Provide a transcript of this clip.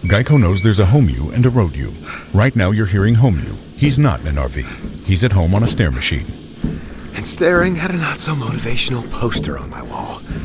Geico knows there's a home you and a road you. Right now you're hearing home you. He's not in an RV. He's at home on a stair machine. And staring at a not-so-motivational poster on my wall.